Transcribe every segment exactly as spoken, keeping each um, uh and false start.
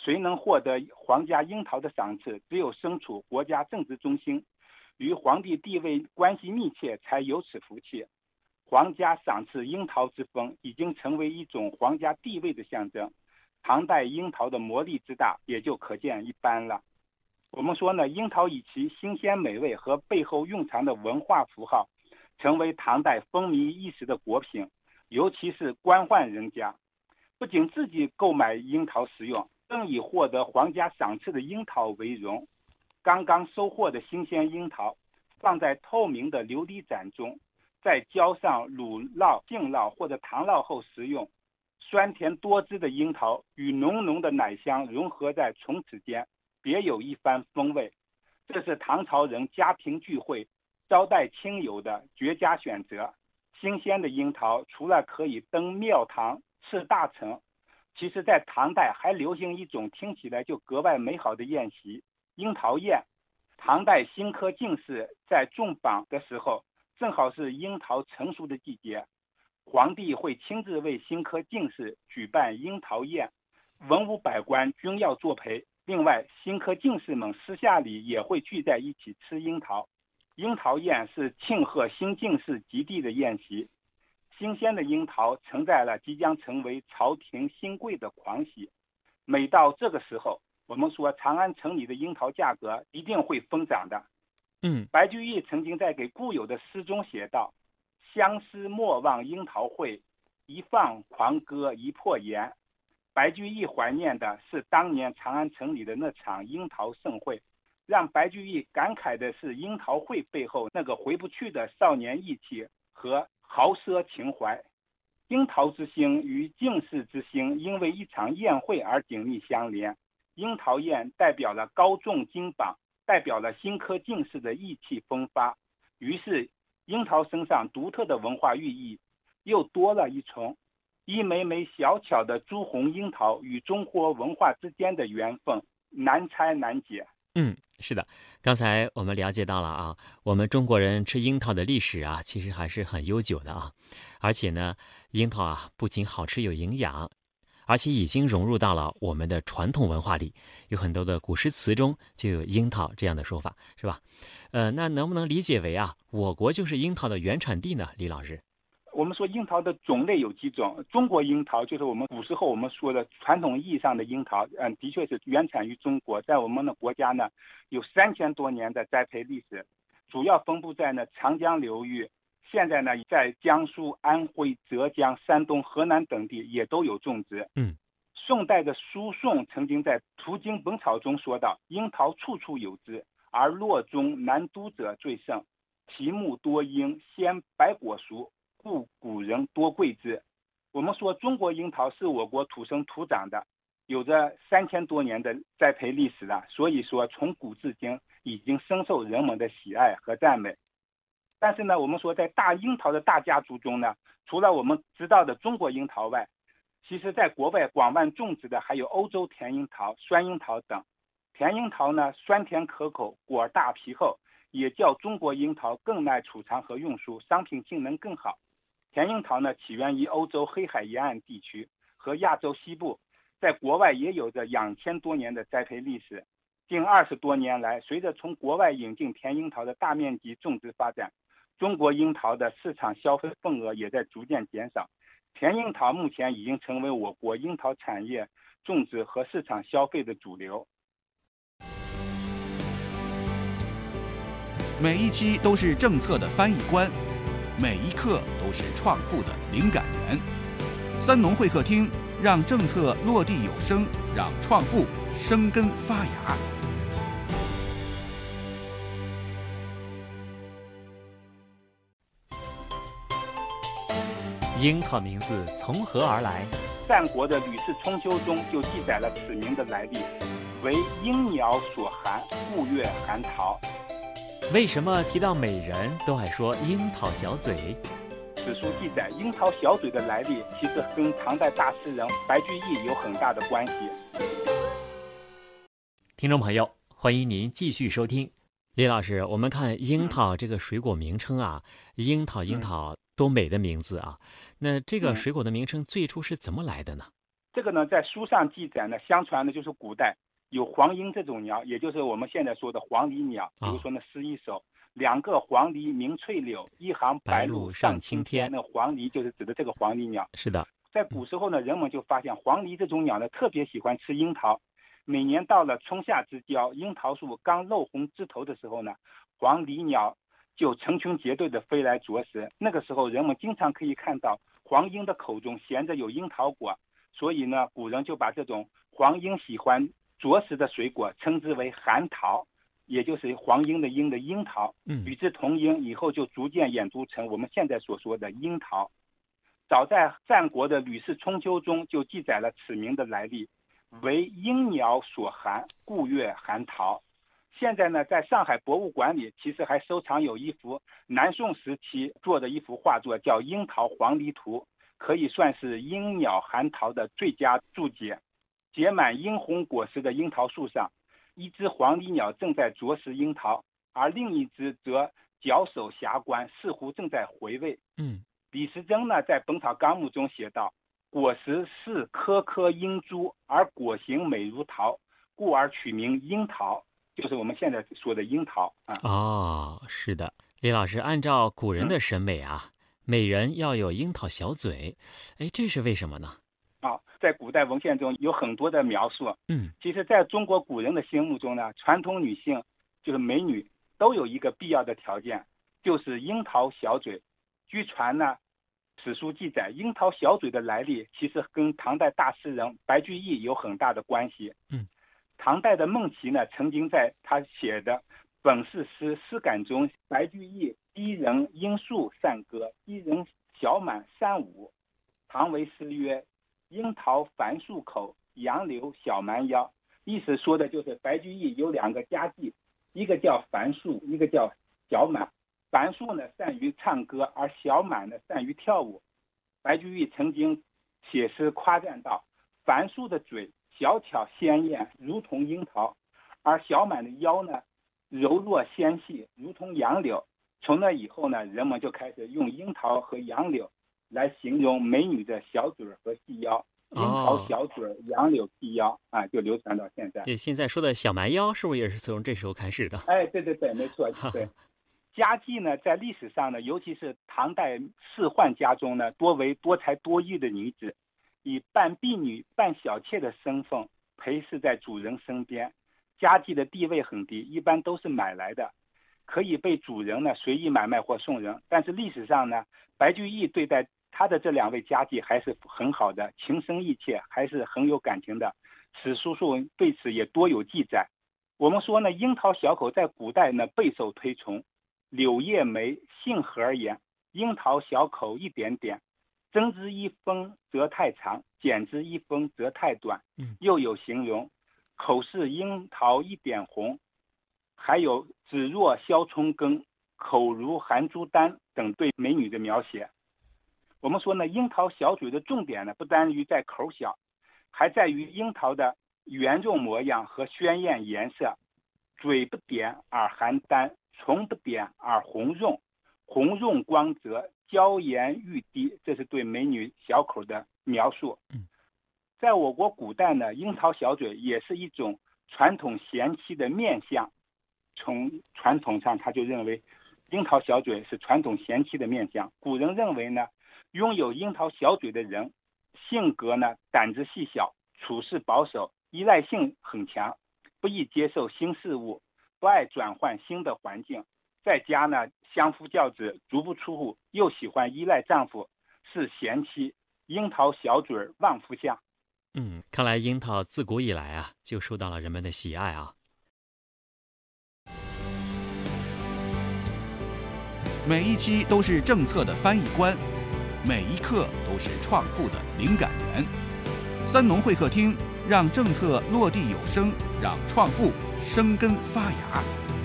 谁能获得皇家樱桃的赏赐，只有身处国家政治中心，与皇帝地位关系密切，才有此福气。皇家赏赐樱桃之风已经成为一种皇家地位的象征，唐代樱桃的魔力之大也就可见一斑了。我们说呢，樱桃以其新鲜美味和背后蕴藏的文化符号，成为唐代风靡一时的果品，尤其是官宦人家，不仅自己购买樱桃食用，更以获得皇家赏赐的樱桃为荣。刚刚收获的新鲜樱桃放在透明的琉璃盏中，再浇上乳酪、杏酪或者糖酪后食用，酸甜多汁的樱桃与浓浓的奶香融合在唇齿间，别有一番风味。这是唐朝人家庭聚会招待亲友的绝佳选择。新鲜的樱桃除了可以登庙堂吃大成，其实在唐代还流行一种听起来就格外美好的宴席——樱桃宴。唐代新科进士在中榜的时候，正好是樱桃成熟的季节，皇帝会亲自为新科进士举办樱桃宴，文武百官均要作陪。另外，新科进士们私下里也会聚在一起吃樱桃。樱桃宴是庆贺新进士及第的宴席，新鲜的樱桃承载了即将成为朝廷新贵的狂喜。每到这个时候，我们说长安城里的樱桃价格一定会疯涨的。 嗯， 白居易曾经在给故友的诗中写道：相思莫忘樱桃会，一放狂歌一破颜。白居易怀念的是当年长安城里的那场樱桃盛会，让白居易感慨的是樱桃会背后那个回不去的少年意气和豪奢情怀。樱桃之星与进士之星因为一场宴会而紧密相连，樱桃宴代表了高中金榜，代表了新科进士的意气风发。于是樱桃身上独特的文化寓意又多了一重，一枚枚小巧的朱红樱桃与中国文化之间的缘分难拆难解。 嗯，是的，刚才我们了解到了啊，我们中国人吃樱桃的历史啊，其实还是很悠久的啊。而且呢，樱桃啊不仅好吃有营养，而且已经融入到了我们的传统文化里，有很多的古诗词中就有樱桃这样的说法，是吧？呃，那能不能理解为啊，我国就是樱桃的原产地呢？李老师？ 我们说樱桃的种类有几种，中国樱桃就是我们古时候我们说的传统意义上的樱桃，嗯，的确是原产于中国，在我们的国家呢有三千多年的栽培历史，主要分布在呢长江流域，现在呢在江苏、安徽、浙江、山东、河南等地也都有种植。 嗯， 宋代的苏颂曾经在《途经本草》中说道：樱桃处处有之，而洛中南都者最盛，其木多樱，鲜百果熟，故古人多贵之。我们说中国樱桃是我国土生土长的，有着三千多年的栽培历史了，所以说从古至今已经深受人们的喜爱和赞美。但是呢，我们说在大樱桃的大家族中呢，除了我们知道的中国樱桃外，其实在国外广泛种植的还有欧洲甜樱桃、酸樱桃等。甜樱桃呢，酸甜可口，果大皮厚，也较中国樱桃更耐储藏和运输，商品性能更好。甜樱桃呢，起源于欧洲黑海沿岸地区和亚洲西部，在国外也有着两千多年的栽培历史。近二十多年来，随着从国外引进甜樱桃的大面积种植发展，中国樱桃的市场消费份额也在逐渐减少。甜樱桃目前已经成为我国樱桃产业种植和市场消费的主流。 每一期都是政策的翻译官，每一刻都是创富的灵感源。三农会客厅，让政策落地有声，让创富生根发芽。 樱桃名字从何而来？ 战国的《吕氏春秋》中就记载了此名的来历，为鹰鸟所含，故曰含桃。 为什么提到美人都爱说樱桃小嘴？ 史书记载，樱桃小嘴的来历其实跟唐代大诗人白居易有很大的关系。 听众朋友，欢迎您继续收听。李老师，我们看樱桃这个水果名称啊，樱桃樱桃多美的名字啊！那这个水果的名称最初是怎么来的呢？ 这个呢，在书上记载呢，相传的就是古代有黄莺这种鸟，也就是我们现在说的黄鹂鸟。比如说呢，诗一首，两个黄鹂鸣翠柳，一行白鹭上青天。那黄鹂就是指的这个黄鹂鸟。 是的， 在古时候呢，人们就发现黄鹂这种鸟呢，特别喜欢吃樱桃。每年到了春夏之交，樱桃树刚露红枝头的时候呢，黄鹂鸟就成群结队的飞来啄食。那个时候，人们经常可以看到黄莺的口中衔着有樱桃果。所以呢，古人就把这种黄莺喜欢啄食的水果称之为蟠桃，也就是黄莺的莺的樱桃。与之同音，以后就逐渐演读成我们现在所说的樱桃。早在战国的《吕氏春秋》中就记载了此名的来历，为鹰鸟所含，故曰蟠桃。现在呢，在上海博物馆里，其实还收藏有一幅南宋时期做的一幅画作，叫《樱桃黄鹂图》。可以算是鹰鸟蟠桃的最佳注解。结满樱红果实的樱桃树上，一只黄鹂鸟正在啄食樱桃，而另一只则脚手狭关，似乎正在回味。 嗯， 李时珍呢在《本草纲目》中写道：果实是颗颗樱珠，而果形美如桃，故而取名樱桃，就是我们现在说的樱桃啊。 哦，是的，李老师，按照古人的审美啊。嗯，美人要有樱桃小嘴，哎，这是为什么呢？ 啊，在古代文献中有很多的描述。 嗯， 其实在中国古人的心目中呢，传统女性就是美女都有一个必要的条件，就是樱桃小嘴。据传呢，史书记载樱桃小嘴的来历其实跟唐代大诗人白居易有很大的关系。 嗯， 唐代的孟奇呢曾经在他写的本事诗诗感中，白居易一人樱树善歌，一人小满三五。唐为诗曰：樱桃繁树口，杨柳小蛮腰。意思说的就是白居易有两个佳妓，一个叫樊树，一个叫小满。樊树呢善于唱歌，而小满呢善于跳舞。白居易曾经写诗夸赞道：樊树的嘴小巧鲜艳，如同樱桃，而小满的腰呢柔弱纤细，如同杨柳。从那以后呢，人们就开始用樱桃和杨柳来形容美女的小嘴和细腰。樱桃小嘴，杨柳细腰啊，就流传到现在。 对，现在说的小蛮腰是不是也是从这时候开始的？ 哎，对对对，没错，对。佳妓呢，在历史上呢，尤其是唐代仕宦家中呢，多为多才多艺的女子，以半婢女、半小妾的身份陪侍在主人身边。佳妓的地位很低，一般都是买来的，可以被主人呢随意买卖或送人。但是历史上呢，白居易对待他的这两位佳妓还是很好的，情深意切，还是很有感情的。史书中对此也多有记载。我们说呢，樱桃小口在古代呢备受推崇。柳叶眉，杏核眼，樱桃小口一点点，增之一分则太长，减之一分则太短。又有形容口是樱桃一点红，还有指若削葱根，口如含珠丹等对美女的描写。我们说呢，樱桃小嘴的重点呢，不单于在口小，还在于樱桃的圆润模样和鲜艳颜色。嘴不点而含丹，唇不点而红润，红润光泽，娇颜欲滴，这是对美女小口的描述。在我国古代呢，樱桃小嘴也是一种传统贤妻的面相。从传统上，他就认为樱桃小嘴是传统贤妻的面相。古人认为呢，拥有樱桃小嘴的人，性格呢胆子细小，处事保守，依赖性很强，不易接受新事物，不爱转换新的环境，在家呢相夫教子，足不出户，又喜欢依赖丈夫，是贤妻。樱桃小嘴旺夫相。 嗯，看来樱桃自古以来啊，就受到了人们的喜爱啊。 每一期都是政策的翻译官，每一刻都是创富的灵感源。三农会客厅，让政策落地有声，让创富生根发芽。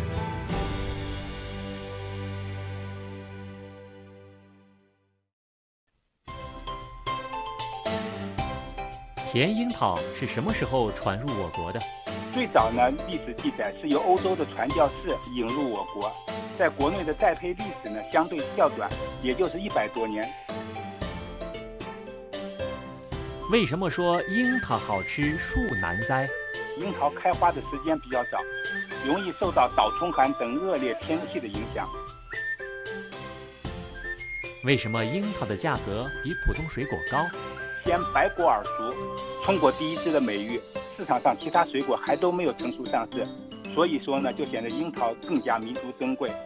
甜樱桃是什么时候传入我国的？ 最早呢，历史记载是由欧洲的传教士引入我国，在国内的栽培历史呢相对较短，也就是一百多年。 为什么说樱桃好吃树难栽？ 樱桃开花的时间比较早，容易受到倒春寒等恶劣天气的影响。 为什么樱桃的价格比普通水果高？ 先白果耳熟，中国第一支的美誉，市场上其他水果还都没有成熟上市，所以说呢，就显得樱桃更加弥足珍贵。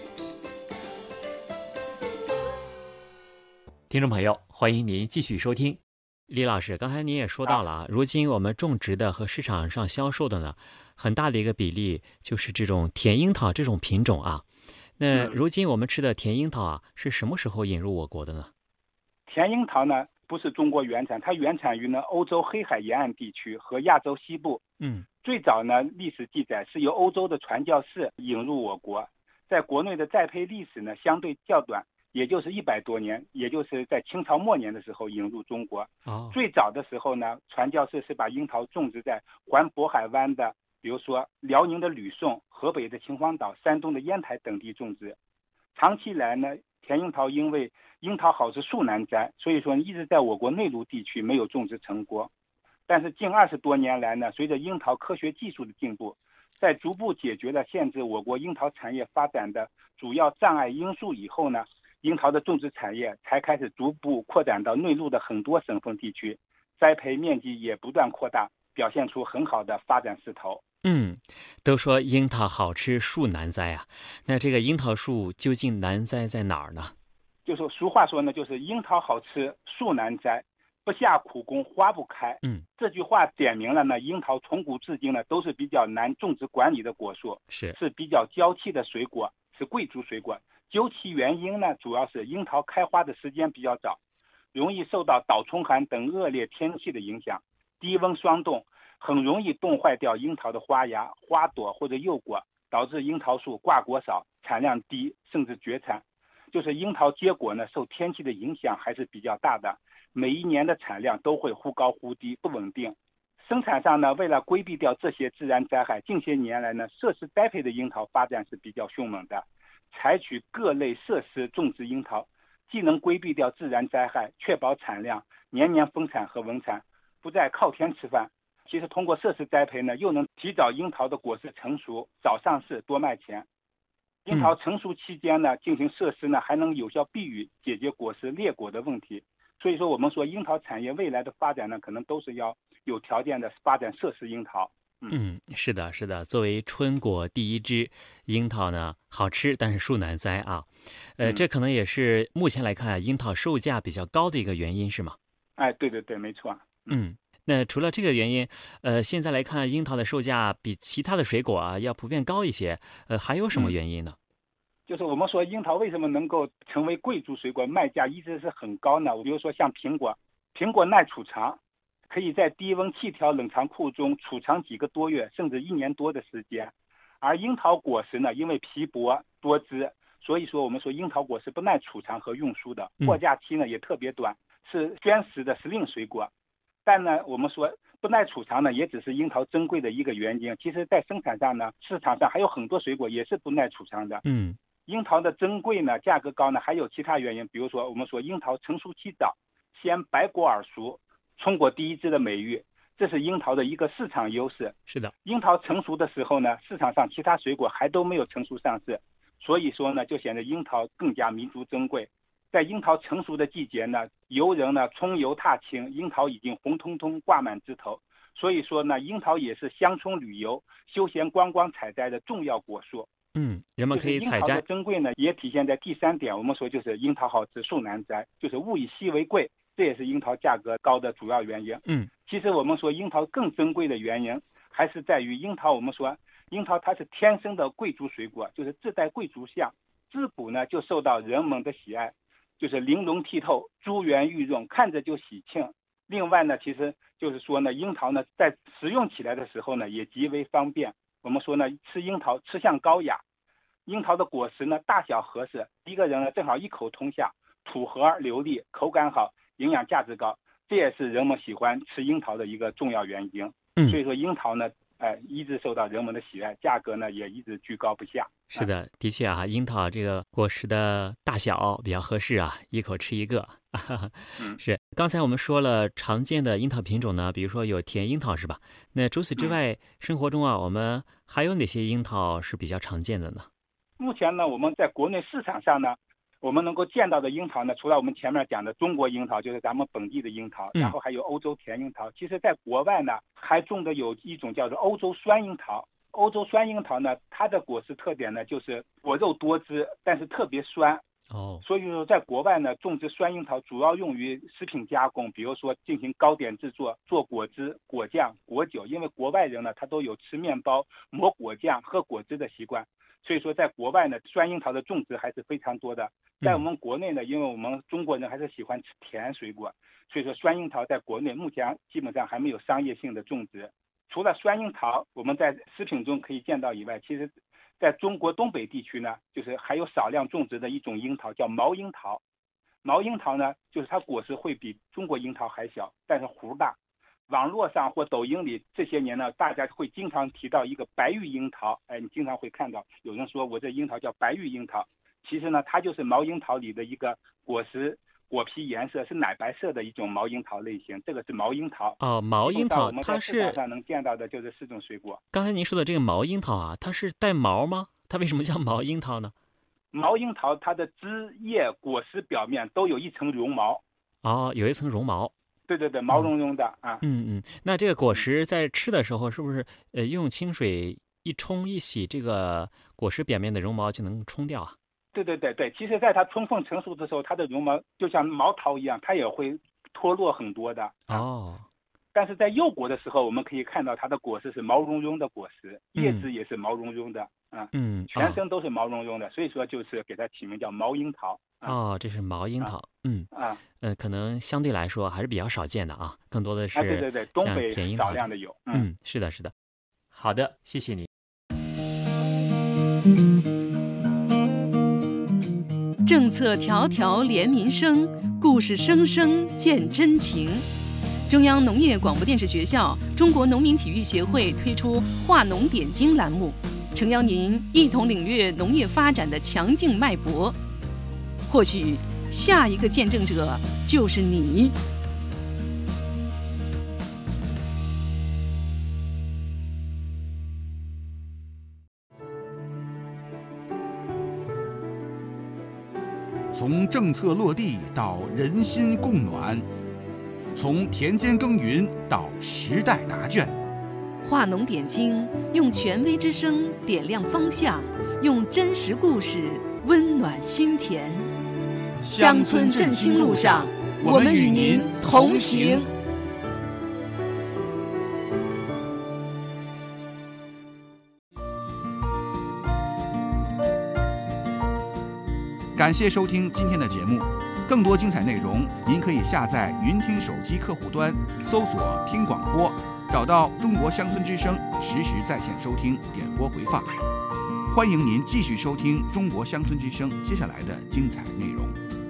听众朋友，欢迎您继续收听。李老师，刚才您也说到了啊，如今我们种植的和市场上销售的呢，很大的一个比例就是这种甜樱桃这种品种啊。那如今我们吃的甜樱桃啊，是什么时候引入我国的呢？ 甜樱桃呢，不是中国原产，它原产于呢欧洲黑海沿岸地区和亚洲西部。 嗯， 最早呢历史记载是由欧洲的传教士引入我国，在国内的栽培历史呢相对较短，也就是一百多年，也就是在清朝末年的时候引入中国。 哦， 最早的时候呢，传教士是把樱桃种植在环渤海湾的，比如说辽宁的吕宋、河北的秦皇岛、山东的烟台等地种植。长期以来呢，甜樱桃因为樱桃好吃树难栽，所以说一直在我国内陆地区没有种植成功。但是近二十多年来呢，随着樱桃科学技术的进步，在逐步解决了限制我国樱桃产业发展的主要障碍因素以后呢，樱桃的种植产业才开始逐步扩展到内陆的很多省份地区，栽培面积也不断扩大，表现出很好的发展势头。 嗯，都说樱桃好吃树难栽啊，那这个樱桃树究竟难栽在哪儿呢？ 就是俗话说呢，就是樱桃好吃树难栽，不下苦功花不开。 嗯， 这句话点明了呢，樱桃从古至今呢都是比较难种植管理的果树， 是是比较娇气的水果，是贵族水果。究其原因呢，主要是樱桃开花的时间比较早，容易受到倒春寒等恶劣天气的影响，低温霜冻很容易冻坏掉樱桃的花芽、花朵或者幼果，导致樱桃树挂果少，产量低，甚至绝产。就是樱桃结果呢，受天气的影响还是比较大的，每一年的产量都会忽高忽低，不稳定。生产上呢，为了规避掉这些自然灾害，近些年来呢，设施栽培的樱桃发展是比较凶猛的，采取各类设施种植樱桃，既能规避掉自然灾害，确保产量，年年丰产和稳产，不再靠天吃饭。其实通过设施栽培呢，又能提早樱桃的果实成熟，早上市多卖钱。樱桃成熟期间呢，进行设施呢，还能有效避雨，解决果实裂果的问题。所以说我们说樱桃产业未来的发展呢，可能都是要有条件的发展设施樱桃。 嗯, 嗯，是的，是的。作为春果第一枝，樱桃呢好吃，但是树难栽啊。呃，这可能也是目前来看樱桃售价比较高的一个原因，是吗？ 哎，对对对，没错。 嗯，那除了这个原因，呃，现在来看樱桃的售价比其他的水果啊要普遍高一些，呃，还有什么原因呢？ 嗯，就是我们说樱桃为什么能够成为贵族水果，卖价一直是很高呢？比如说像苹果，苹果耐储藏，可以在低温气条冷藏库中储藏几个多月，甚至一年多的时间。而樱桃果实呢，因为皮薄多汁，所以说我们说樱桃果实不耐储藏和运输的，货架期呢也特别短，是鲜食的时令水果。但呢，我们说不耐储藏呢，也只是樱桃珍贵的一个原因。其实在生产上呢，市场上还有很多水果也是不耐储藏的。 嗯， 樱桃的珍贵呢，价格高呢，还有其他原因。比如说我们说樱桃成熟期早，先白果耳熟，中国第一支的美誉，这是樱桃的一个市场优势。 是的， 樱桃成熟的时候呢，市场上其他水果还都没有成熟上市，所以说呢，就显得樱桃更加弥足珍贵。在樱桃成熟的季节呢，游人呢冲游踏青，樱桃已经红彤彤挂满枝头。所以说呢，樱桃也是乡村旅游、休闲观光采摘的重要果树。 嗯，人们可以采摘。樱桃的珍贵呢，也体现在第三点，我们说就是樱桃好吃树难摘，就是物以稀为贵，这也是樱桃价格高的主要原因。 嗯， 其实我们说樱桃更珍贵的原因，还是在于樱桃，我们说樱桃它是天生的贵族水果，就是自带贵族相，自古呢就受到人们的喜爱，就是玲珑剔透、珠圆玉润，看着就喜庆。另外呢，其实就是说呢，樱桃呢在食用起来的时候呢，也极为方便。我们说呢，吃樱桃吃相高雅。樱桃的果实呢大小合适，一个人呢正好一口通下，土核流利，口感好，营养价值高，这也是人们喜欢吃樱桃的一个重要原因。 嗯， 所以说樱桃呢哎、呃，一直受到人们的喜爱，价格呢也一直居高不下。 是的，的确啊，樱桃这个果实的大小比较合适啊，一口吃一个。 嗯， 是。刚才我们说了常见的樱桃品种呢，比如说有甜樱桃是吧？那除此之外，嗯、生活中啊，我们还有哪些樱桃是比较常见的呢？ 目前呢，我们在国内市场上呢，我们能够见到的樱桃呢，除了我们前面讲的中国樱桃，就是咱们本地的樱桃，然后还有欧洲甜樱桃。嗯、其实，在国外呢，还种的有一种叫做欧洲酸樱桃。欧洲酸樱桃呢，它的果实特点呢，就是果肉多汁，但是特别酸。 哦， 所以说，在国外呢，种植酸樱桃主要用于食品加工，比如说进行糕点制作、做果汁、果酱、果酒。因为国外人呢，他都有吃面包、抹果酱、喝果汁的习惯。所以说，在国外呢，酸樱桃的种植还是非常多的。在我们国内呢，因为我们中国人还是喜欢吃甜水果，所以说酸樱桃在国内目前基本上还没有商业性的种植。除了酸樱桃我们在食品中可以见到以外，其实在中国东北地区呢，就是还有少量种植的一种樱桃叫毛樱桃。毛樱桃呢，就是它果实会比中国樱桃还小，但是核大。网络上或抖音里这些年呢，大家会经常提到一个白玉樱桃，哎，你经常会看到有人说我这樱桃叫白玉樱桃，其实呢，它就是毛樱桃里的一个果实果皮颜色是奶白色的一种毛樱桃类型，这个是毛樱桃。 哦，毛樱桃它是市场上能见到的就是四种水果。 刚才您说的这个毛樱桃啊，它是带毛吗？它为什么叫毛樱桃呢？ 毛樱桃它的枝叶果实表面都有一层绒毛。 哦，有一层绒毛。 对对对，毛茸茸的、嗯、啊。 嗯嗯，那这个果实在吃的时候，是不是呃用清水一冲一洗，这个果实表面的绒毛就能冲掉啊？ 对对对对，其实在它充分成熟的时候，它的绒毛就像毛桃一样，它也会脱落很多的。 啊、哦。 但是在幼果的时候，我们可以看到它的果实是毛茸茸的果实，叶子也是毛茸茸的。啊、 嗯， 全身都是毛茸茸的，所以说就是给它起名叫毛樱桃。 啊、哦，这是毛樱桃。嗯啊， 呃，可能相对来说还是比较少见的啊，更多的是啊，对对对，东北甜樱桃少量的有。 嗯，嗯是的，是的。好的，谢谢你。 政策条条连民生，故事声声见真情。中央农业广播电视学校、中国农民体育协会推出“话农点睛”栏目，诚邀您一同领略农业发展的强劲脉搏。或许下一个见证者就是你。 从政策落地到人心共暖，从田间耕耘到时代答卷， 话农点睛，用权威之声点亮方向，用真实故事温暖心田。乡村振兴路上，我们与您同行。 感谢收听今天的节目，更多精彩内容，您可以下载云听手机客户端，搜索听广播，找到中国乡村之声，实时在线收听，点播回放。欢迎您继续收听中国乡村之声接下来的精彩内容。